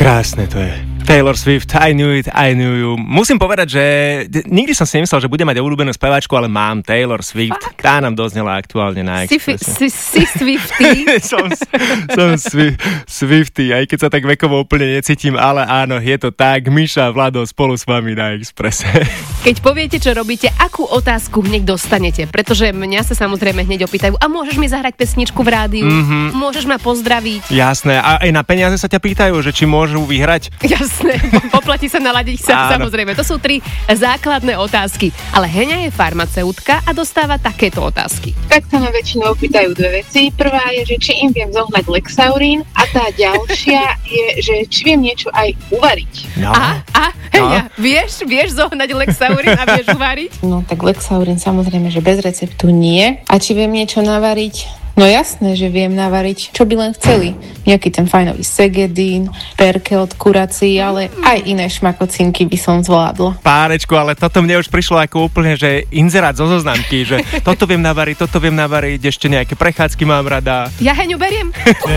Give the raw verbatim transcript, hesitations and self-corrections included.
Krásne to je. Taylor Swift, I knew it, I knew you. Musím povedať, že nikdy som si nemyslel, že budem mať obľúbenú speváčku, ale mám Taylor Swift. Fakt? Tá nám doznela aktuálne na Expresse. Si, si, si Swifty. som som swi, Swifty, aj keď sa tak vekovo úplne necítim, ale áno, je to tak. Miša, Vlado, spolu s vami na Expresse. Keď poviete, čo robíte, akú otázku hneď dostanete? Pretože mňa sa samozrejme hneď opýtajú, a môžeš mi zahrať pesničku v rádiu? Mm-hmm. Môžeš ma pozdraviť? Jasné, a aj na peniaze sa ťa pýtajú, že či môžu vyhrať? Jasné, poplatí sa, naladiť sa, áno. Samozrejme. To sú tri základné otázky. Ale Heňa je farmaceutka a dostáva takéto otázky. Tak sa ma väčšinou pýtajú dve veci. Prvá je, že či im viem zohnať Lexaurín, a tá ďalšia je, že či viem niečo aj uvariť. No. A, a Heňa, no. vieš, vieš zohnať Lexaurín a vieš uvariť? No tak Lexaurín samozrejme, že bez receptu nie. A či viem niečo navariť? No jasné, že viem navariť, čo by len chceli. Nejaký ten fajnový segedín, perke od kurací, ale aj iné šmakocinky by som zvládla. Pánečku, ale toto mne už prišlo ako úplne, že inzerát zo zoznamky, že toto viem navariť, toto viem navariť, ešte nejaké prechádzky mám rada. Ja Heňu beriem.